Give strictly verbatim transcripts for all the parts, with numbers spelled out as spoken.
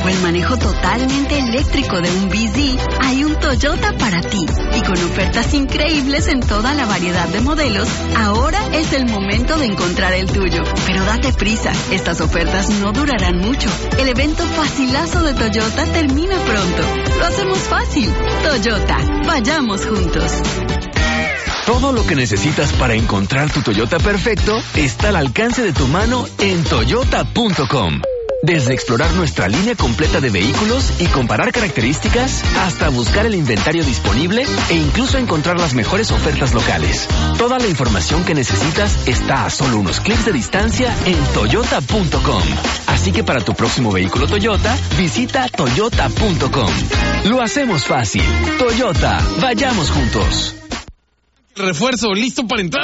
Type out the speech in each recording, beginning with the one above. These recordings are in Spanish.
el manejo totalmente eléctrico de un B Z, hay un Toyota para ti. Y con ofertas increíbles en toda la variedad de modelos, ahora es el momento de encontrar el tuyo. Pero date prisa, estas ofertas no durarán mucho. El evento facilazo de Toyota termina pronto. Lo hacemos fácil. Toyota, vayamos juntos. Todo lo que necesitas para encontrar tu Toyota perfecto está al alcance de tu mano en toyota punto com. Desde explorar nuestra línea completa de vehículos y comparar características, hasta buscar el inventario disponible e incluso encontrar las mejores ofertas locales. Toda la información que necesitas está a solo unos clics de distancia en toyota punto com. Así que para tu próximo vehículo Toyota, visita toyota punto com. Lo hacemos fácil. Toyota, vayamos juntos. Refuerzo, listo para entrar.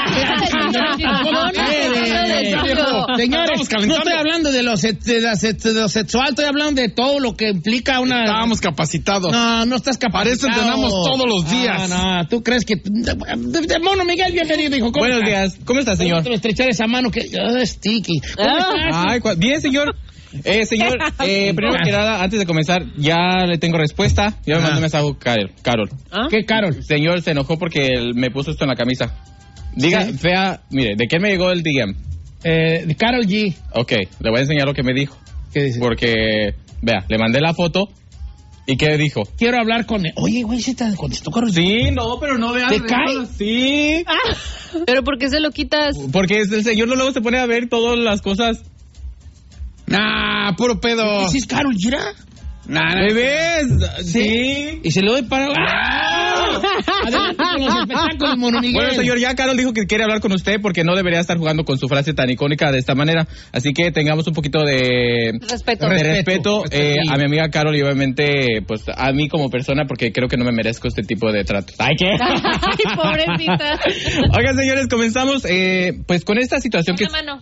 Señores, no estoy hablando de lo, de, la, de lo sexual, estoy hablando de todo lo que implica una... Estábamos capacitados. No, no estás capacitado. Para eso entrenamos todos los días. No, no, tú crees que... De, de, de, mono Miguel, bienvenido, hijo. Buenos estás? días, ¿cómo está, señor? Estrechar esa mano que... Oh, sticky. ¿Cómo ah. estás? Ay, bien, señor. Eh, señor, eh, primero que nada, antes de comenzar, ya le tengo respuesta. Ya me mandó un mensaje Carol. Carol. ¿Ah? ¿Qué Carol? Señor, se enojó porque él me puso esto en la camisa. Diga, ¿sí? Fea, mire, ¿de qué me llegó el D M? Eh, de Carol G. Ok, le voy a enseñar lo que me dijo. ¿Qué dice? Porque, vea, le mandé la foto. ¿Y qué dijo? Quiero hablar con él. Oye, güey, ¿sí te contestó Carol G? Sí, no, pero no veas. ¿Te cae? Sí. Ah, ¿pero por qué se lo quitas? Porque el señor luego se pone a ver todas las cosas. Nah, puro pedo. ¿Sí es Carol G? Nah, ¿bebés? ¿Sí? Sí. Y se lo doy para... ¡Ah! Adelante con los espectáculos, mono Miguel. Bueno, señor, ya Carol dijo que quiere hablar con usted porque no debería estar jugando con su frase tan icónica de esta manera. Así que tengamos un poquito de... Respeto. De respeto, respeto eh, sí. a mi amiga Carol y obviamente, pues, a mí como persona porque creo que no me merezco este tipo de trato. ¿Ay, qué? Ay, pobrecita. Oigan, señores, comenzamos, eh, pues, con esta situación Una que... mano.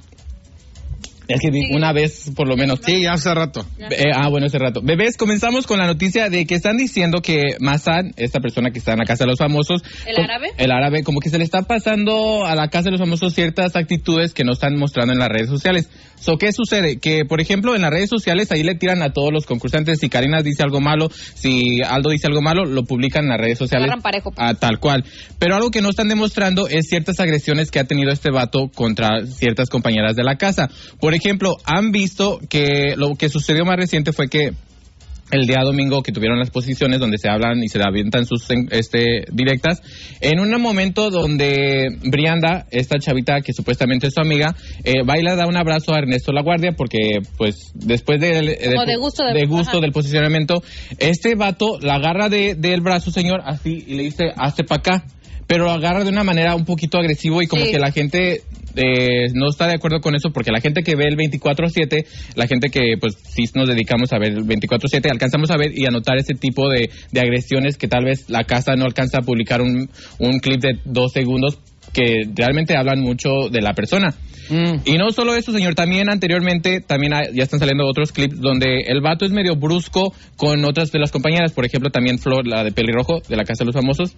Es que sí. Una vez, por lo menos. Sí, hace rato. Eh, ah, bueno, hace rato. Bebés, comenzamos con la noticia de que están diciendo que Masan, esta persona que está en la Casa de los Famosos... ¿El com- árabe? El árabe, como que se le está pasando a la Casa de los Famosos ciertas actitudes que no están mostrando en las redes sociales. So, ¿qué sucede? Que, por ejemplo, en las redes sociales ahí le tiran a todos los concursantes. Si Karina dice algo malo, si Aldo dice algo malo, lo publican en las redes sociales. Agarran parejo. Ah, tal cual. Pero algo que no están demostrando es ciertas agresiones que ha tenido este vato contra ciertas compañeras de la casa. Por ejemplo, han visto que lo que sucedió más reciente fue que el día domingo que tuvieron las posiciones donde se hablan y se avientan sus este, directas, en un momento donde Brianda, esta chavita que supuestamente es su amiga, eh, va y le da un abrazo a Ernesto Laguardia porque pues después de, de, de, de gusto, de, de gusto del posicionamiento, este vato la agarra de, del brazo, señor, así, y le dice, hazte para acá. Pero lo agarra de una manera un poquito agresivo y como sí. que la gente eh, no está de acuerdo con eso porque la gente que ve el veinticuatro siete, la gente que pues sí nos dedicamos a ver el veinticuatro siete, alcanzamos a ver y a notar ese tipo de, de agresiones que tal vez la casa no alcanza a publicar un, un clip de dos segundos que realmente hablan mucho de la persona. Mm. Y no solo eso, señor, también anteriormente también hay, ya están saliendo otros clips donde el vato es medio brusco con otras de las compañeras, por ejemplo también Flor, la de pelirrojo, de la Casa de los Famosos.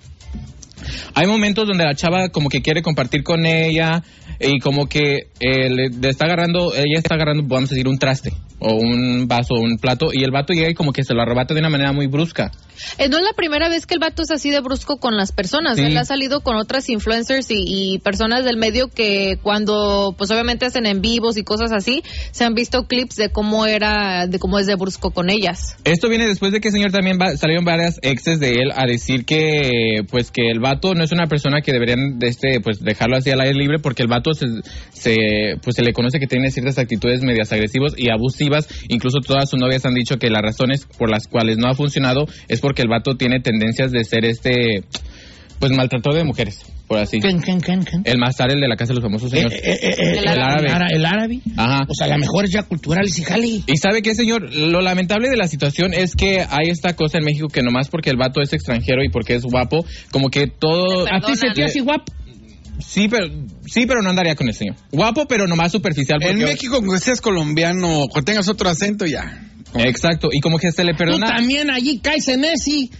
Hay momentos donde la chava como que quiere compartir con ella y como que eh, le, le está agarrando, ella está agarrando, vamos a decir, un traste o un vaso o un plato y el vato llega y como que se lo arrebata de una manera muy brusca. Eh, no es la primera vez que el vato es así de brusco con las personas. Sí. Él ha salido con otras influencers y, y personas del medio que cuando pues obviamente hacen en vivos y cosas así, se han visto clips de cómo era, de cómo es de brusco con ellas. Esto viene después de que el señor también va, salieron varias exes de él a decir que pues que el vato no es una persona que deberían de este pues dejarlo así al aire libre porque el vato se, se pues se le conoce que tiene ciertas actitudes medias agresivas y abusivas. Incluso todas sus novias han dicho que las razones por las cuales no ha funcionado es porque el vato tiene tendencias de ser este pues maltratador de mujeres, por así. ¿Quién, quién, quién, quién? El Mastar, el de la Casa de los Famosos, señor. Eh, eh, eh, el, el árabe. árabe. El árabe. Ajá. O sea, la mejor es ya culturales y jali. ¿Y sabe qué, señor? Lo lamentable de la situación es que hay esta cosa en México que nomás porque el vato es extranjero y porque es guapo, como que todo... ¿A ti se te hace guapo? Sí, pero sí, pero no andaría con el señor. Guapo, pero nomás superficial. En México, que seas colombiano, que tengas otro acento, ya. Exacto, y como que se le perdona... Tú también allí caes en ese...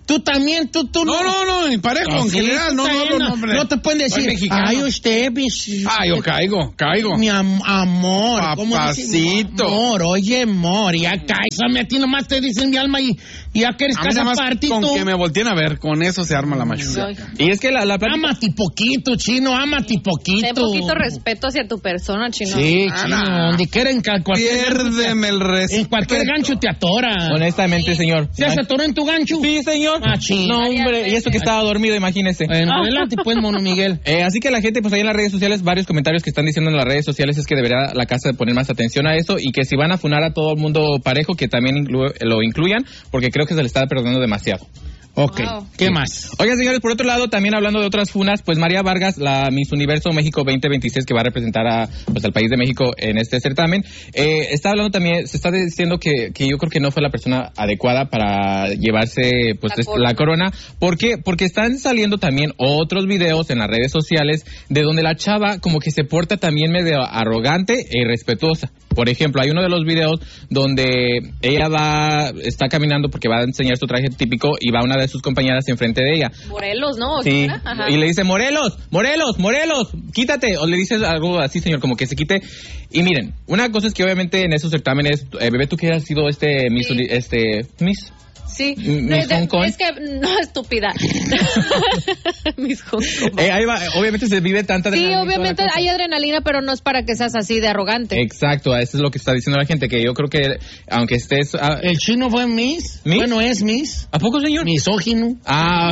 Tú también, tú, tú No, no, no, mi pareja en sí, general, no, no, no, no, hombre. No te pueden Soy decir, mexicano. ay, usted, mis- Ah, yo caigo, caigo. mi am- amor. ¿cómo dice? Papacito. Amor, oye, amor, ya caes. A mí a ti nomás te dicen mi alma y y ya que eres A mí casa nada más aparte y con tú. que me volteen a ver, con eso se arma la mayoría. Y es que la, la plática... Ámate poquito, chino, ámate poquito. Ten poquito respeto hacia tu persona, chino. Sí, Ah, chino, no. donde quiera, en cal- cualquier Piérdeme el respeto. En cualquier gancho te atora. Honestamente, señor. ¿Se se atoró en tu gancho? Sí, señor. Ah, chino. No, hombre, y eso que estaba dormido, imagínese. Bueno, adelante pues, mono Miguel. Eh, así que la gente, pues ahí en las redes sociales, varios comentarios que están diciendo en las redes sociales es que debería la casa poner más atención a eso y que si van a funar a todo el mundo parejo, que también inclu- lo incluyan, porque creo que se le está perdonando demasiado. Ok, Wow. ¿qué más? Oigan, señores, por otro lado, también hablando de otras funas, pues María Vargas, la Miss Universo México veinte veintiséis, que va a representar a, pues, al país de México en este certamen, eh, está hablando también, se está diciendo que, que yo creo que no fue la persona adecuada para llevarse pues La es- corona. la corona. ¿Por qué? Porque están saliendo también otros videos en las redes sociales de donde la chava como que se porta también medio arrogante e irrespetuosa. Por ejemplo, hay uno de los videos donde ella va, está caminando porque va a enseñar su traje típico y va una de sus compañeras enfrente de ella. Morelos, ¿no? ¿O Sí, qué era? Ajá. y le dice, Morelos, Morelos, Morelos, quítate. O le dice algo así, señor, como que se quite. Y miren, una cosa es que obviamente en esos certámenes, eh, bebé, tú que has sido este Miss, Sí. este Miss. Sí, Miss no, es, Hong Kong. es que no, estúpida. Miss Hong Kong. Eh, ahí va, obviamente se vive tanta Sí, adrenalina y toda la obviamente cosa. hay adrenalina, pero no es para que seas así de arrogante. Exacto, eso es lo que está diciendo la gente, que yo creo que aunque estés... ah, ¿El chino fue Miss? ¿Miss? Bueno, es Miss. ¿A poco, señor? Misógino. Ah,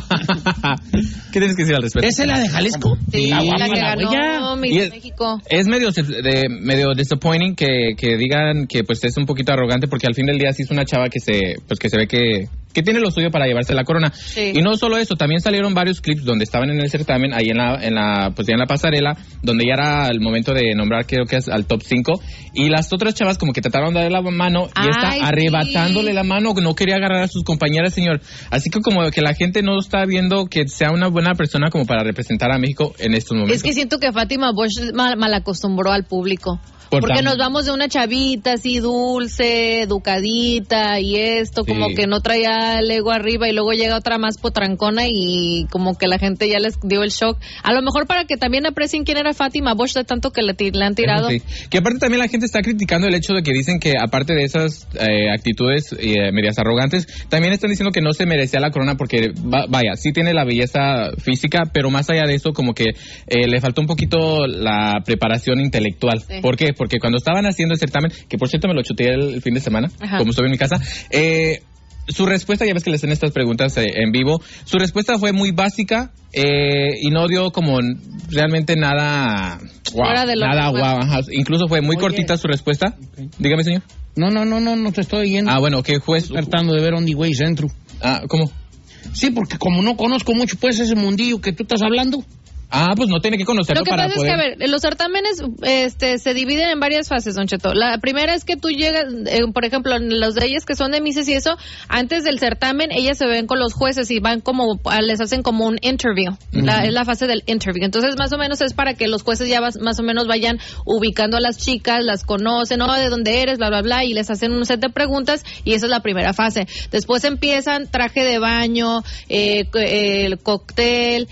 ¿qué tienes que decir al respecto? ¿Esa es la de Jalisco? Sí, Está la guapa que la ganó güey. Miss Y es- México. Es medio de, medio disappointing que, que digan que pues es un poquito arrogante, porque al fin del día sí es una chava que se pues que se ve que que tiene lo suyo para llevarse la corona. Sí. Y no solo eso, también salieron varios clips donde estaban en el certamen, ahí en la en la pues ya en la pasarela, donde ya era el momento de nombrar, creo que es al top cinco, y las otras chavas como que trataron de darle la mano y Ay, está sí. arrebatándole la mano, no quería agarrar a sus compañeras, señor. Así que como que la gente no está viendo que sea una buena persona como para representar a México en estos momentos. Es que siento que Fátima Bosch mal, mal acostumbró al público. Por Porque tam- nos vamos de una chavita así dulce, educadita y esto, Sí. como que no traía el ego arriba y luego llega otra más potrancona y como que la gente ya les dio el shock. A lo mejor para que también aprecien quién era Fátima Bosch de tanto que le, ti- le han tirado. Eso sí. Que aparte también la gente está criticando el hecho de que dicen que aparte de esas eh, actitudes eh, medias arrogantes, también están diciendo que no se merecía la corona porque, va- vaya, sí tiene la belleza física, pero más allá de eso como que eh, le faltó un poquito la preparación intelectual. Sí. ¿Por qué? Porque cuando estaban haciendo el certamen, que por cierto me lo chuteé el, el fin de semana, Ajá. como estuve en mi casa, eh... su respuesta, ya ves que le hacen estas preguntas eh, en vivo, su respuesta fue muy básica eh, y no dio como n- realmente nada guau, Fuera de lo nada normal. guau, ajá. Incluso fue muy Oye. cortita su respuesta. Dígame, señor. No, no, no, no, no te estoy yendo. Ah, bueno, ¿qué juez? Estoy tratando de ver Only Way Centro. Ah, ¿cómo? Sí, porque como no conozco mucho, pues, ese mundillo que tú estás hablando. Ah, pues no tiene que conocerlo Lo que para pasa poder... es que, a ver, los certámenes este, se dividen en varias fases, Don Cheto. La primera es que tú llegas, eh, por ejemplo, los de ellas que son de Misses y eso, antes del certamen, ellas se ven con los jueces y van como, ah, les hacen como un interview. La- es la fase del interview. Entonces, más o menos es para que los jueces ya vas- más o menos vayan ubicando a las chicas, las conocen, ¿no? De dónde eres, bla, bla, bla, y les hacen un set de preguntas y esa es la primera fase. Después empiezan traje de baño, eh, co- eh, el cóctel,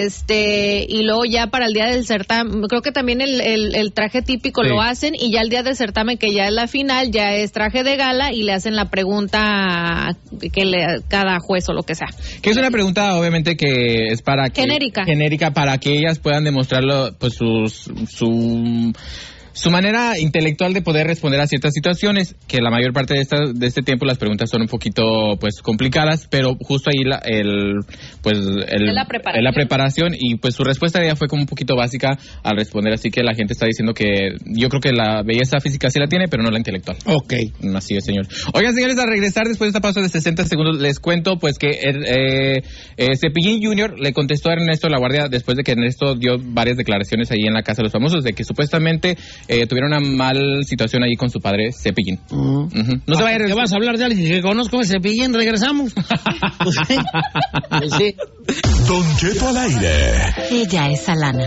este, y luego ya para el día del certamen, creo que también el, el, el traje típico Sí. lo hacen y ya el día del certamen, que ya es la final, ya es traje de gala y le hacen la pregunta que le cada juez o lo que sea. Que es una pregunta, obviamente, que es para que... Genérica. Genérica, para que ellas puedan demostrarlo, pues, sus, su... su manera intelectual de poder responder a ciertas situaciones, que la mayor parte de esta, de este tiempo las preguntas son un poquito pues complicadas, pero justo ahí la, el pues el, Es la preparación. es la preparación y pues su respuesta de ella fue como un poquito básica al responder, así que la gente está diciendo que yo creo que la belleza física sí la tiene, pero no la intelectual. Ok. Así es, señor. Oigan, señores, al regresar después de esta pausa de sesenta segundos, les cuento pues que eh, eh, Cepillín junior le contestó a Ernesto La Guardia después de que Ernesto dio varias declaraciones ahí en la Casa de los Famosos de que supuestamente eh, tuvieron una mal situación ahí con su padre Cepillín. Uh-huh. Ujú. No se vaya a ¿Qué regresar. vas a hablar de alguien que conozco el Cepillín? ¿Regresamos? Pues sí. Pues sí. Don Cheto al aire. Ella es Alana.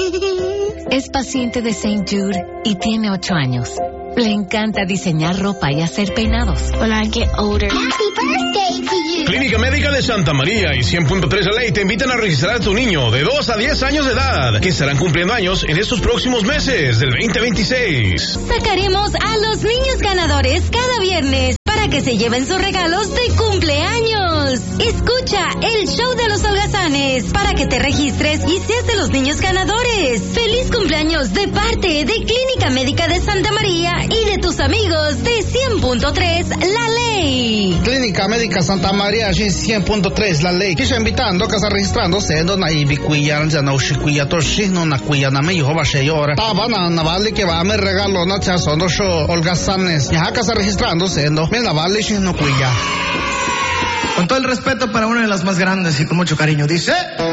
Es paciente de Saint Jude y tiene ocho años. Le encanta diseñar ropa y hacer peinados. When I get older. Happy birthday to you. Clínica Médica de Santa María y cien punto tres La Ley te invitan a registrar a tu niño de dos a diez años de edad, que estarán cumpliendo años en estos próximos meses del veinte veintiséis. Sacaremos a los niños ganadores cada viernes para que se lleven sus regalos de cumpleaños. Escucha el show de los holgazanes para que te registres y seas de los niños ganadores. Feliz cumpleaños de parte de Clínica Médica de Santa María y de tus amigos de cien punto tres La Ley. Clínica Médica Santa Maria și cien punto tres La Ley. Kisha invitando que está registrándose no na ibi kuya ya no shi kuya to shi no na kuya na me yo va she yora. Taba na na vale que va me regalo na cha son do show holgazanes. Ya que está registrándose no me na vale shi no kuya. Con todo el respeto para una de las más grandes y con mucho cariño, dice...